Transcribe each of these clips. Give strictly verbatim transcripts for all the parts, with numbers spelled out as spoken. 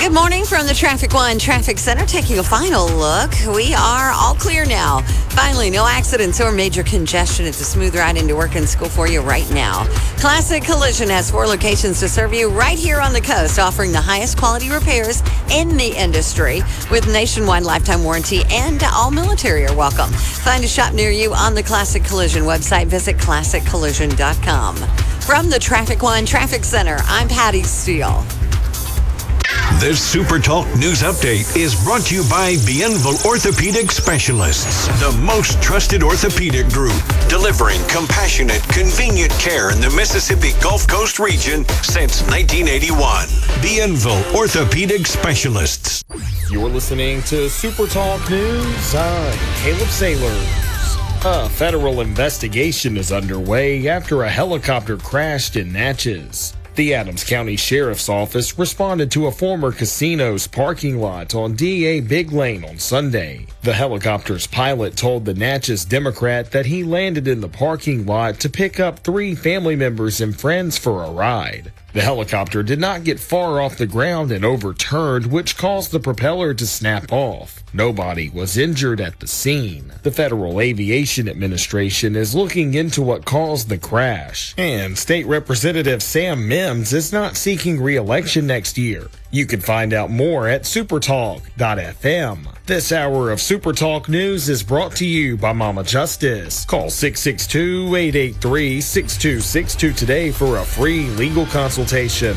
Good morning from the Traffic One Traffic Center. Taking a final look. We are all clear now. Finally, no accidents or major congestion. It's a smooth ride into work and school for you right now. Classic Collision has four locations to serve you right here on the coast, offering the highest quality repairs in the industry with nationwide lifetime warranty, and all military are welcome. Find a shop near you on the Classic Collision website. Visit classic collision dot com. From the Traffic One Traffic Center, I'm Patty Steele. This Super Talk News Update is brought to you by Bienville Orthopedic Specialists, the most trusted orthopedic group, delivering compassionate, convenient care in the Mississippi Gulf Coast region since nineteen eighty-one. Bienville Orthopedic Specialists. You're listening to Super Talk News. I'm Caleb Sailors. A federal investigation is underway after a helicopter crashed in Natchez. The Adams County Sheriff's Office responded to a former casino's parking lot on D A Big Lane on Sunday. The helicopter's pilot told the Natchez Democrat that he landed in the parking lot to pick up three family members and friends for a ride. The helicopter did not get far off the ground and overturned, which caused the propeller to snap off. Nobody was injured at the scene. The Federal Aviation Administration is looking into what caused the crash. And State Representative Sam Mims is not seeking re-election next year. You can find out more at supertalk dot f m. This hour of Super Talk News is brought to you by Mama Justice. Call six six two, eight eight three, six two six two today for a free legal consultation.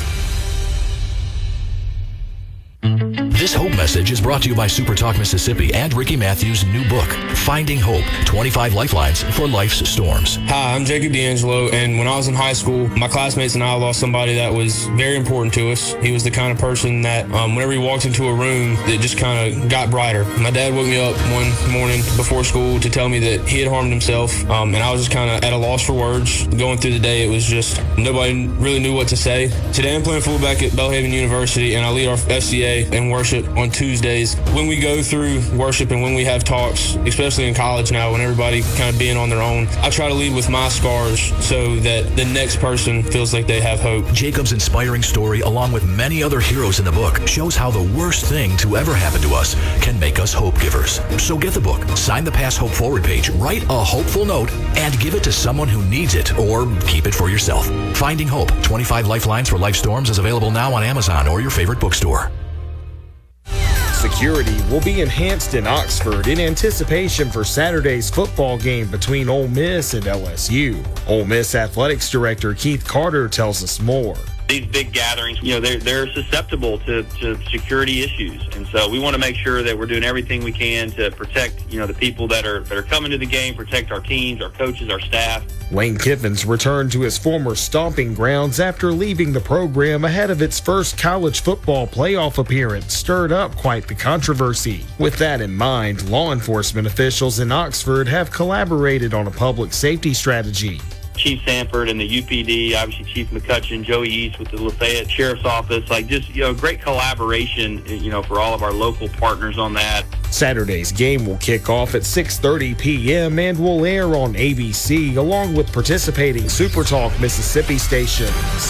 This Hope message is brought to you by Super Talk Mississippi and Ricky Matthews' new book, Finding Hope, twenty-five Lifelines for Life's Storms. Hi, I'm Jacob D'Angelo, and when I was in high school, my classmates and I lost somebody that was very important to us. He was the kind of person that um, whenever he walked into a room, it just kind of got brighter. My dad woke me up one morning before school to tell me that he had harmed himself, um, and I was just kind of at a loss for words. Going through the day, it was just nobody really knew what to say. Today, I'm playing fullback at Belhaven University, and I lead our F C A in worship on Tuesdays. When we go through worship and when we have talks, especially in college now, when everybody kind of being on their own, I try to lead with my scars so that the next person feels like they have hope. Jacob's inspiring story, along with many other heroes in the book, shows how the worst thing to ever happen to us can make us hope givers. So get the book, sign the Pass Hope Forward page, write a hopeful note, and give it to someone who needs it, or keep it for yourself. Finding Hope, twenty-five Lifelines for Life Storms is available now on Amazon or your favorite bookstore. Security will be enhanced in Oxford in anticipation for Saturday's football game between Ole Miss and L S U. Ole Miss Athletics Director Keith Carter tells us more. These big gatherings, you know, they're, they're susceptible to, to security issues. And so we want to make sure that we're doing everything we can to protect, you know, the people that are that are coming to the game, protect our teams, our coaches, our staff. Lane Kiffins returned to his former stomping grounds after leaving the program ahead of its first college football playoff appearance, stirred up quite the controversy. With that in mind, law enforcement officials in Oxford have collaborated on a public safety strategy. Chief Sanford and the U P D, obviously Chief McCutcheon, Joey East with the Lafayette Sheriff's Office, like just, you know, great collaboration, you know, for all of our local partners on that. Saturday's game will kick off at six thirty p.m. and will air on A B C along with participating Super Talk Mississippi stations.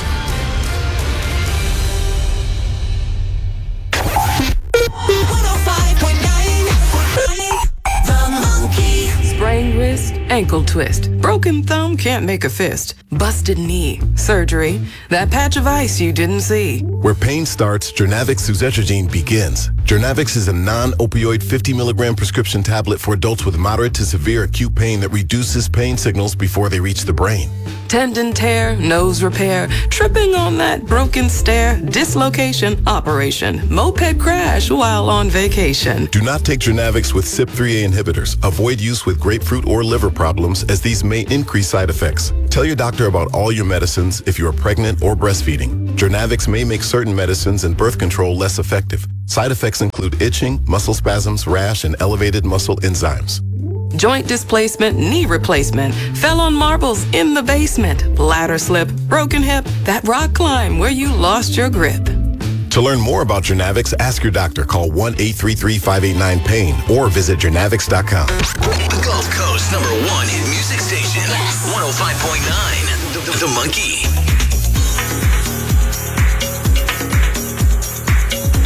Sprained wrist, ankle twist, broken thumb, can't make a fist, busted knee, surgery, that patch of ice you didn't see. Where pain starts, Jernavix suzetrigine begins. Jernavix is a non-opioid fifty milligram prescription tablet for adults with moderate to severe acute pain that reduces pain signals before they reach the brain. Tendon tear, nose repair, tripping on that broken stair, dislocation, operation, moped crash while on vacation. Do not take Jernavix with C Y P three A inhibitors. Avoid use with grapefruit or liver problems, as these may increase side effects. Tell your doctor about all your medicines if you are pregnant or breastfeeding. Jernavix may make certain medicines and birth control less effective. Side effects include itching, muscle spasms, rash, and elevated muscle enzymes. Joint displacement, knee replacement, fell on marbles in the basement, ladder slip, broken hip, that rock climb where you lost your grip. To learn more about Jernavix, ask your doctor. Call one eight three three, five eight nine, pain or visit jernavix dot com. The Gulf Coast number one hit music station, yes. one oh five point nine, The, the, the Monkey.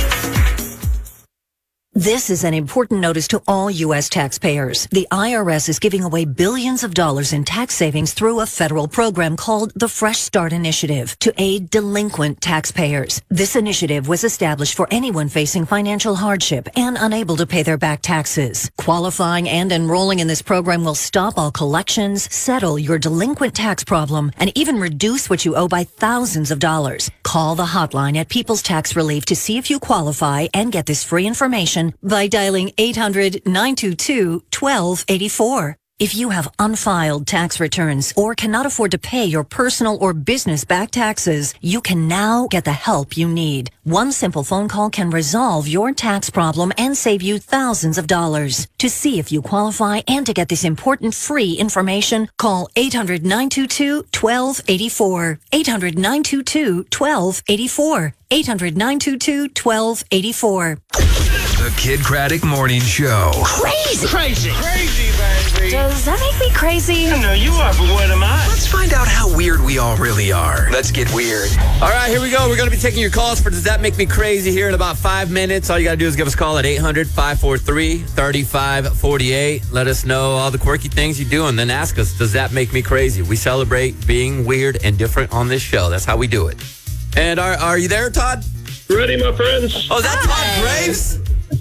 This is an important notice to all U S taxpayers. The I R S is giving away billions of dollars in tax savings through a federal program called the Fresh Start Initiative to aid delinquent taxpayers. This initiative was established for anyone facing financial hardship and unable to pay their back taxes. Qualifying and enrolling in this program will stop all collections, settle your delinquent tax problem, and even reduce what you owe by thousands of dollars. Call the hotline at People's Tax Relief to see if you qualify and get this free information by dialing eight hundred, nine two two, one two eight four. If you have unfiled tax returns or cannot afford to pay your personal or business back taxes, you can now get the help you need. One simple phone call can resolve your tax problem and save you thousands of dollars. To see if you qualify and to get this important free information, call eight hundred, nine two two, one two eight four. eight hundred, nine two two, one two eight four. eight hundred, nine two two, one two eight four. The Kid Craddock Morning Show. Crazy. Crazy. Crazy, baby. Does that make me crazy? I know you are, but what am I? Let's find out how weird we all really are. Let's get weird. All right, here we go. We're going to be taking your calls for Does That Make Me Crazy here in about five minutes. All you got to do is give us a call at eight hundred, five four three, three five four eight. Let us know all the quirky things you do and then ask us, does that make me crazy? We celebrate being weird and different on this show. That's how we do it. And are, are you there, Todd? Ready, my friends? Oh, is that Todd Graves?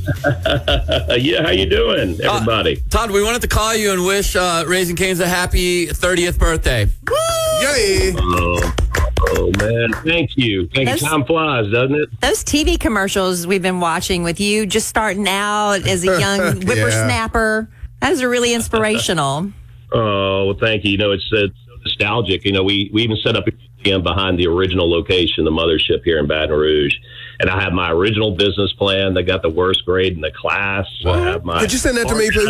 Yeah, how you doing, everybody? Uh, Todd, we wanted to call you and wish uh, Raising Cane's a happy thirtieth birthday. Woo! Yay! Oh, oh, man, thank you. Thank Those, you. Time flies, doesn't it? Those T V commercials we've been watching with you just starting out as a young whippersnapper, those are really inspirational. Oh, well, thank you. You know, it's, it's so nostalgic. You know, we, we even set up a museum behind the original location, the mothership here in Baton Rouge. And I have my original business plan. They got the worst grade in the class. I have my Could you send that to me,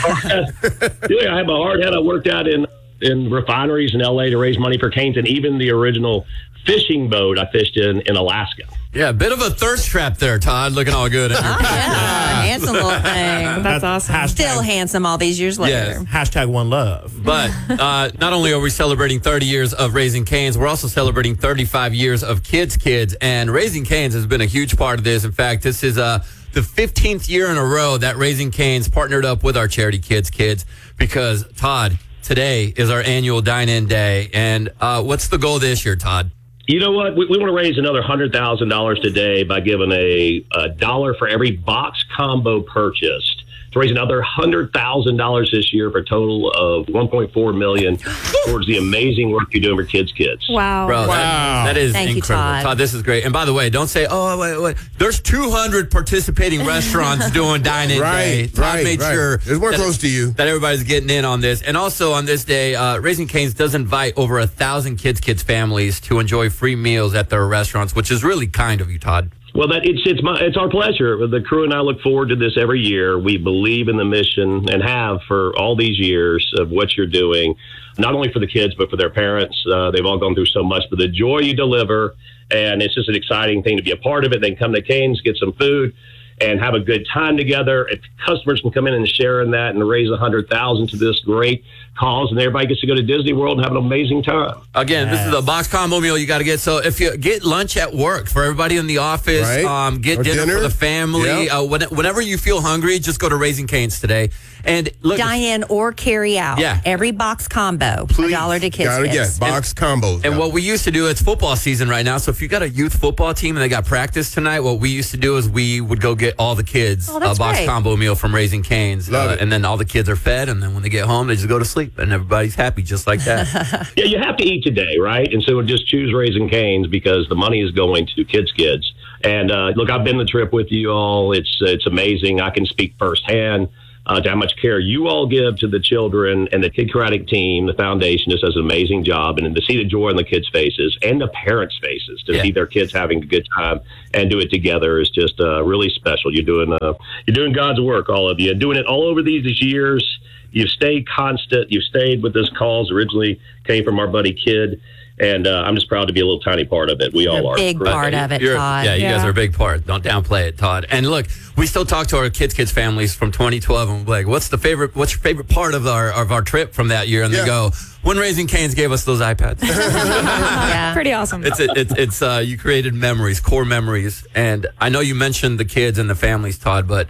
please? Yeah, I have a hard head. I worked out in, in refineries in L A to raise money for Cane's, and even the original fishing boat I fished in in Alaska. Yeah, a bit of a thirst trap there, Todd. Looking all good. Oh, yeah. Handsome little thing. That's awesome. Hashtag, Still handsome all these years later. Yes. Hashtag one love. But uh, not only are we celebrating thirty years of Raising Cane's, we're also celebrating thirty-five years of Kids Kids. And Raising Cane's has been a huge part of this. In fact, this is uh, the fifteenth year in a row that Raising Cane's partnered up with our charity Kids Kids because, Todd, today is our annual dine-in day. And uh, what's the goal this year, Todd? You know what? We, we want to raise another one hundred thousand dollars today by giving a, a dollar for every box combo purchased. To raise another one hundred thousand dollars this year for a total of one point four million dollars towards the amazing work you're doing for Kids Kids. Wow. Bro, wow. That, that is Thank incredible. You, Todd. Todd, this is great. And by the way, don't say, oh, wait, wait. There's two hundred participating restaurants doing dine-in right, day. Todd right, made right. sure There's one that, close to you. that everybody's getting in on this. And also on this day, uh, Raising Cane's does invite over a thousand Kids Kids families to enjoy free meals at their restaurants, which is really kind of you, Todd. Well, that it's it's my it's our pleasure. The crew and I look forward to this every year. We believe in the mission and have for all these years of what you're doing, not only for the kids but for their parents. Uh, they've all gone through so much, but the joy you deliver, and it's just an exciting thing to be a part of it. They can come to Cane's, get some food, and have a good time together. If customers can come in and share in that and raise a hundred thousand to this great cause, and everybody gets to go to Disney World and have an amazing time. Again, yes. This is a box combo meal you got to get. So if you get lunch at work for everybody in the office, right. um, get dinner, dinner for the family. Yep. Uh, when, whenever you feel hungry, just go to Raising Cane's today. And look, dine-in or carry out. Yeah. Every box combo, Please. a dollar to Kids Gotta Kids. get box combos. And what we used to do, it's football season right now. So if you got a youth football team and they got practice tonight, what we used to do is we would go get all the kids oh, a box great. combo meal from Raising Cane's. Love uh, it. And then all the kids are fed. And then when they get home, they just go to sleep. And everybody's happy just like that. Yeah, you have to eat today, right? And so just choose Raising Cane's because the money is going to Kids Kids. And uh, look, I've been the trip with you all. It's it's amazing. I can speak firsthand uh, to how much care you all give to the children, and the Kid Craddock team, the foundation, just does an amazing job. And to see the joy on the kids' faces and the parents' faces, to Yeah. see their kids having a good time and do it together is just uh, really special. You're doing uh, you're doing God's work, all of you, doing it all over these, these years. You've stayed constant. You've stayed with this cause. Originally came from our buddy Kid. And uh, I'm just proud to be a little tiny part of it. We all are. A big part of it, You're- Todd. Yeah, you guys are a big part. Don't downplay it, Todd. And look, we still talk to our kids, kids families from twenty twelve, and we're like, "What's the favorite? What's your favorite part of our of our trip from that year?" And Yeah. they go, "When Raising Cane's gave us those iPads." Yeah. Pretty awesome. It's it's it's uh, you created memories, core memories, and I know you mentioned the kids and the families, Todd, but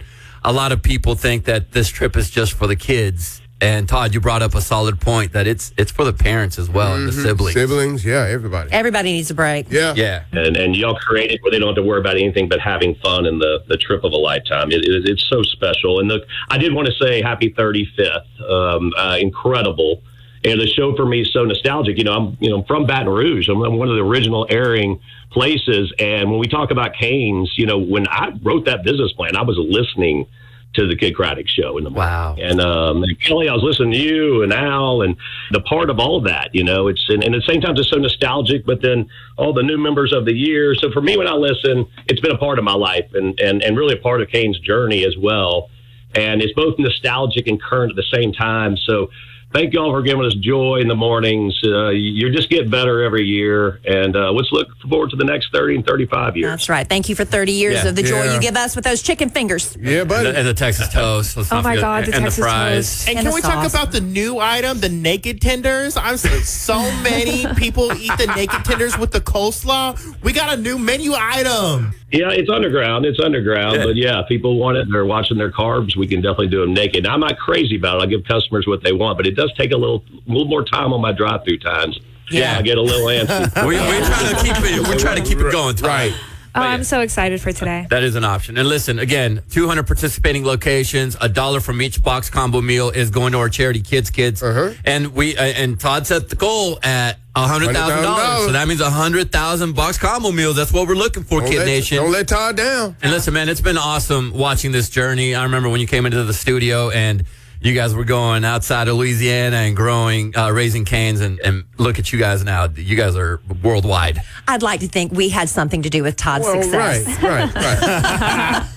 a lot of people think that this trip is just for the kids. And Todd, you brought up a solid point that it's it's for the parents as well, mm-hmm. and the siblings. Siblings, yeah, everybody. Everybody needs a break. Yeah. Yeah. And and y'all create it where they don't have to worry about anything but having fun and the, the trip of a lifetime. It, it, it's so special. And the, I did want to say happy thirty-fifth. Um, uh, incredible. And the show for me is so nostalgic. You know, I'm you know from Baton Rouge. I'm, I'm one of the original airing places. And when we talk about Canes, you know, when I wrote that business plan, I was listening to the Kid Craddock show in the morning. Wow. And, um, and Kelly, I was listening to you and Al and the part of all of that, you know, it's, and, and at the same time, it's so nostalgic, but then all the new members of the year. So for me, when I listen, it's been a part of my life and, and, and really a part of Kane's journey as well. And it's both nostalgic and current at the same time. So thank y'all for giving us joy in the mornings. Uh, you're just getting better every year. And uh, let's look forward to the next thirty and thirty-five years. That's right. Thank you for thirty years Yeah. of the joy Yeah. you give us with those chicken fingers. Yeah, buddy. And the, and the Texas toast. Let's Oh not my forget- God, the and Texas the fries. toast. And, And can the we sauce. talk about the new item, the naked tenders? I'm so, so many people eat the naked tenders with the coleslaw. We got a new menu item. Yeah, it's underground. It's underground. Yeah. But yeah, if people want it, they're watching their carbs, we can definitely do them naked. Now, I'm not crazy about it. I give customers what they want, but it does take a little a little more time on my drive-through times. Yeah. I get a little antsy. we, we're trying to keep it. We're trying to keep it going. Todd. Right. Oh, I'm so excited for today. That is an option. And listen, again, two hundred participating locations, a dollar from each box combo meal is going to our charity, Kids Kids. Uh-huh. And we uh, and Todd set the goal at one hundred thousand dollars. So that means one hundred thousand box combo meals. That's what we're looking for, Don't Kid let, Nation. Don't let Todd down. And listen, man, it's been awesome watching this journey. I remember when you came into the studio and you guys were going outside of Louisiana and growing, uh, raising canes, and, and look at you guys now. You guys are worldwide. I'd like to think we had something to do with Todd's Well, success. right, right,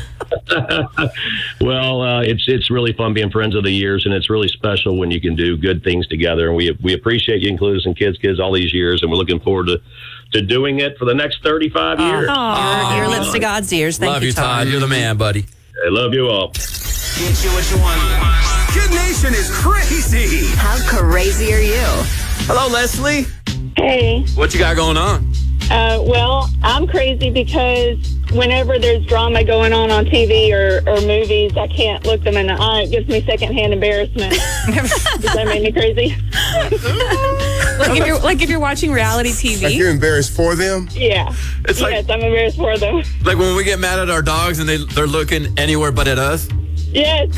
right. Well, uh, it's it's really fun being friends of the years, and it's really special when you can do good things together. And we we appreciate you including us in Kids Kids all these years, and we're looking forward to, to doing it for the next thirty-five years. Your, your lips to God's ears. Thank Love you, Todd. Todd. You're the man, buddy. I love you all. Get you what you want. Kid Nation is crazy. How crazy are you? Hello, Leslie. Hey, What you got going on? uh, well, I'm crazy because whenever there's drama going on on T V or, or movies, I can't look them in the eye. It gives me secondhand embarrassment. Does that make me crazy? Like if you're like if you're watching reality T Like V. you're embarrassed for them? Yeah. It's yes, like- I'm embarrassed for them. Like when we get mad at our dogs and they, they're looking anywhere but at us? Yes,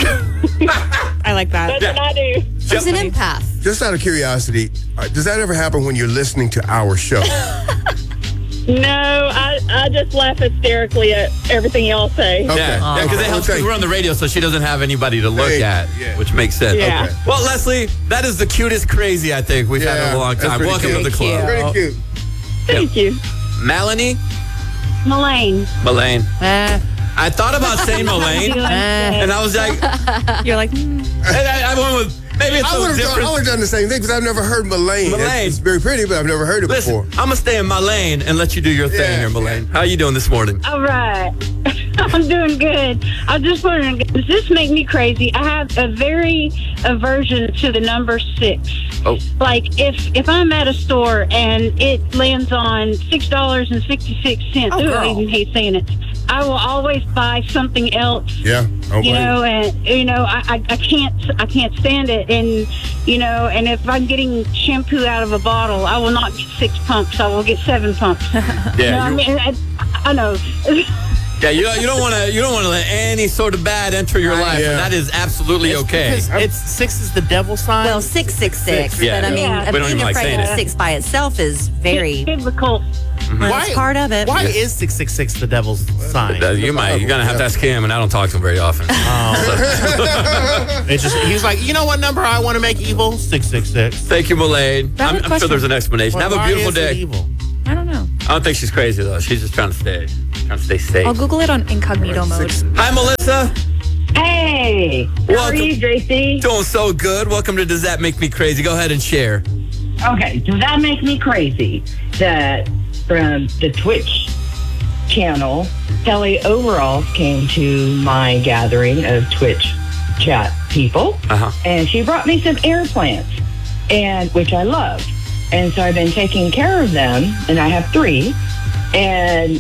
I like that. that's what I do. She's an empath. Just out of curiosity, uh, does that ever happen when you're listening to our show? No, I, I just laugh hysterically at everything y'all say. Okay. Yeah, because Okay. it helps Well, because we're on the radio, so she doesn't have anybody to look Hey, at, yeah. which makes sense. Yeah. Okay. Well, Leslie, that is the cutest crazy I think we've had in Yeah, a long that's time. pretty Welcome cute. to the club. Pretty cute. Thank you. Melanie? Melaine. Melaine. Eh, I thought about saying Melaine, and I was like, and You're like, mm. I, I went with, maybe it's I so would have done, different. I would've done the same thing because I've never heard Melaine. Melaine. It's, it's very pretty, but I've never heard it Listen, before. I'm going to stay in my lane and let you do your thing Yeah, here, Melaine. How you doing this morning? All right. I'm doing good. I was just wondering, does this make me crazy? I have a very aversion to the number six. Oh. Like if if I'm at a store and it lands on six dollars and sixty six cents, Oh, ooh, I girl. even hate saying it. I will always buy something else. Yeah. Okay. You know, and you know, I, I I can't I can't stand it. And you know, and if I'm getting shampoo out of a bottle, I will not get six pumps. I will get seven pumps. Yeah, You know, I you- mean, I, I know. Yeah, you don't, you don't want to you don't want to let any sort of bad enter your life, Yeah. and that is absolutely It's okay. because It's six is the devil sign. well, six six six. Six, yeah. But I mean, Yeah. We don't even being like afraid saying of it. six by itself is very. biblical. Well, it's part of it. Why is six six six the devil's sign? Uh, you might you're gonna have to ask him, and I don't talk to him very often. It's just he's like, you know what number I want to make evil? Six six six. Thank you, Melaine. I have I'm, a I'm sure question. there's an explanation. Well, have a why beautiful is it day. evil? I don't know. I don't think she's crazy though. She's just trying to stay trying to stay safe. I'll Google it on incognito mode. Hi, Melissa. Hey, how Welcome. are you, J C? Doing so good. Welcome to Does That Make Me Crazy? Go ahead and share. Okay, does that make me crazy that from the Twitch channel, Kelly Overall came to my gathering of Twitch chat people, Uh-huh. and she brought me some air plants, and which I love. And so I've been taking care of them, and I have three. And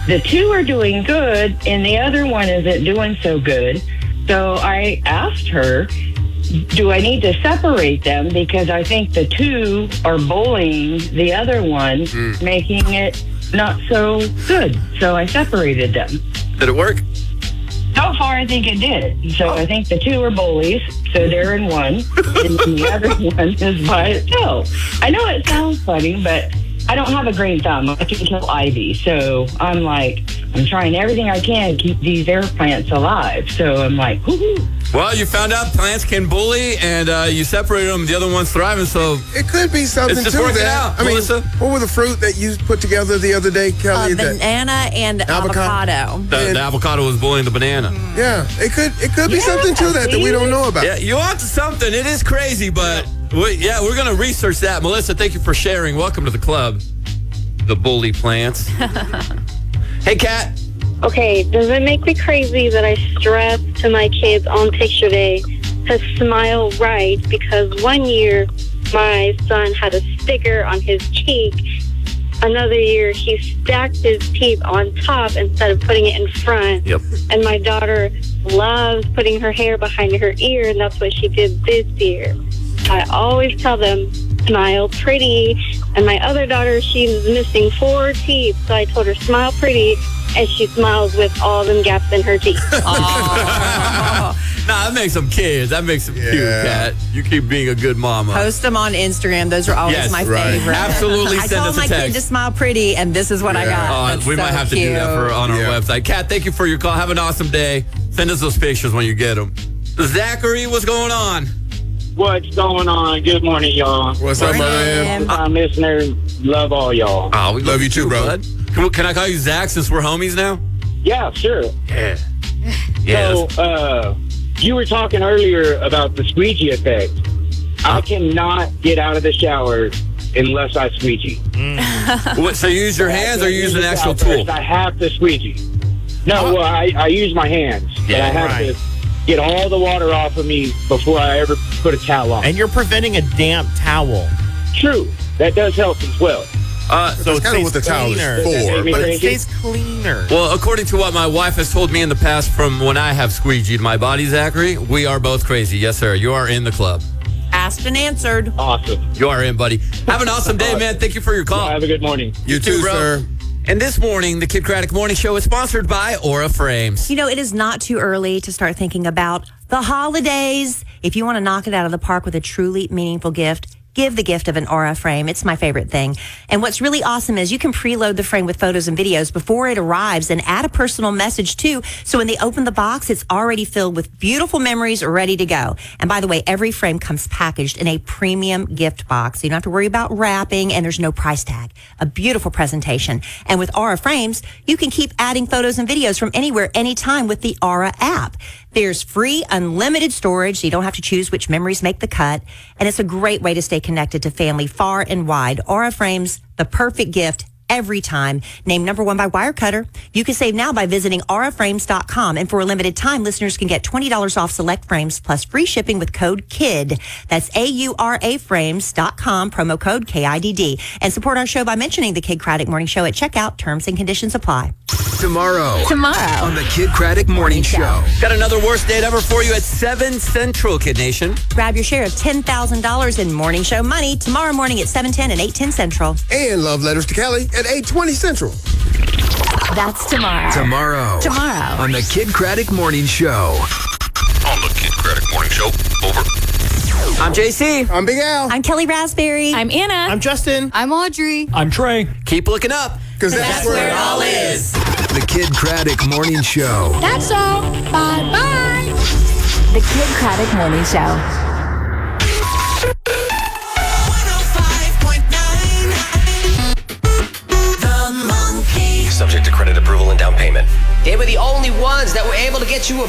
the two are doing good and the other one isn't doing so good. So I asked her, do I need to separate them? Because I think the two are bullying the other one, mm. making it not so good. So I separated them. Did it work? So far, I think it did. So I think the two are bullies, so they're in one, and the other one is by itself. I know it sounds funny, but I don't have a green thumb. I can kill ivy. So I'm like, I'm trying everything I can to keep these air plants alive. So I'm like, whoo-hoo. Well, you found out plants can bully, and uh, you separated them. The other one's thriving, so it could be something it's just to working that. out. I mean, Melissa? what were the fruit that you put together the other day, Kelly? Uh, banana and avocado. avocado. The, the avocado was bullying the banana. Mm. Yeah, it could it could be Yeah, something to that that we don't know about. Yeah, you on to something. It is crazy, but we, yeah, we're going to research that. Melissa, thank you for sharing. Welcome to the club, the bully plants. Hey, Kat. Okay, does it make me crazy that I stress to my kids on picture day to smile right? Because one year my son had a sticker on his cheek. Another year he stacked his teeth on top instead of putting it in front. Yep. And my daughter loves putting her hair behind her ear, and that's what she did this year. I always tell them, smile pretty. And my other daughter, she's missing four teeth, so I told her, smile pretty. And she smiles with all them gaps in her teeth. Oh. Nah, that makes them kids. That makes them yeah. cute, Kat. You keep being a good mama. Post them on Instagram. Those are always yes, my right. favorite. Absolutely I send told us a my text. kid to smile pretty, and this is what yeah. I got. Uh, we so might have to cute. do that for on our yeah. website. Kat, thank you for your call. Have an awesome day. Send us those pictures when you get them. Zachary, what's going on? What's going on? Good morning, y'all. What's up, brother? I'm listener. Love all y'all. Oh, we love, love you too, bro. Bud. Can, can I call you Zach since we're homies now? Yeah, sure. Yeah. yeah so, uh, you were talking earlier about the squeegee effect. I cannot get out of the shower unless I squeegee. Mm. what, so you use your hands or you use an actual tool? I have to squeegee. No, well, I, I use my hands. Yeah, but I have right. to get all the water off of me before I ever put a towel on. And you're preventing a damp towel. True. That does help as well. Uh, so it's kind of what the towel is for. But it stays cleaner. Well, according to what my wife has told me in the past from when I have squeegeed my body, Zachary, we are both crazy. Yes, sir. You are in the club. Asked and answered. Awesome. You are in, buddy. Have an awesome day, man. Thank you for your call. Yeah, have a good morning. You, you too, bro. sir. And this morning, the Kid Craddock Morning Show is sponsored by Aura Frames. You know, it is not too early to start thinking about the holidays. If you want to knock it out of the park with a truly meaningful gift, give the gift of an Aura frame. It's my favorite thing. And what's really awesome is you can preload the frame with photos and videos before it arrives and add a personal message too. So when they open the box, it's already filled with beautiful memories ready to go. And by the way, every frame comes packaged in a premium gift box. So you don't have to worry about wrapping, and there's no price tag. A beautiful presentation. And with Aura frames, you can keep adding photos and videos from anywhere, anytime with the Aura app. There's free, unlimited storage, so you don't have to choose which memories make the cut. And it's a great way to stay connected to family far and wide. Aura Frames, the perfect gift every time. Named number one by Wirecutter. You can save now by visiting aura frames dot com. And for a limited time, listeners can get twenty dollars off select frames plus free shipping with code KID. That's A U R A frames dot com, promo code K I D D. And support our show by mentioning the Kid Craddock Morning Show at checkout. Terms and conditions apply. Tomorrow. Tomorrow. On the Kid Craddock Morning Show. Got another worst date ever for you at seven Central, Kid Nation. Grab your share of ten thousand dollars in morning show money tomorrow morning at seven ten and eight ten Central. And love letters to Kelly at eight twenty Central. That's tomorrow. Tomorrow. Tomorrow. On the Kid Craddock Morning Show. On the Kid Craddock Morning Show. Over. I'm J C. I'm Big Al. I'm Kelly Raspberry. I'm Anna. I'm Justin. I'm Audrey. I'm Trey. Keep looking up. Because that's, that's where it all is. The Kid Craddock Morning Show. That's all. Bye-bye. The Kid Craddock Morning Show. Subject to credit approval and down payment. They were the only ones that were able to get you a